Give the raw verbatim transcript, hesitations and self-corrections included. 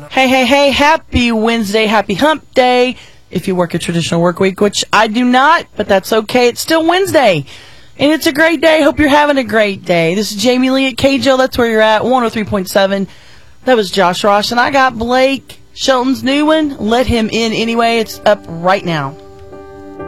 Hey, hey, hey, happy Wednesday, happy hump day. If you work a traditional work week, which I do not, but that's okay. It's still Wednesday, and it's a great day. Hope you're having a great day. This is Jamie Lee at K J O. That's where you're at, one oh three point seven. That was Josh Ross, and I got Blake Shelton's new one, Let Him In Anyway. It's up right now.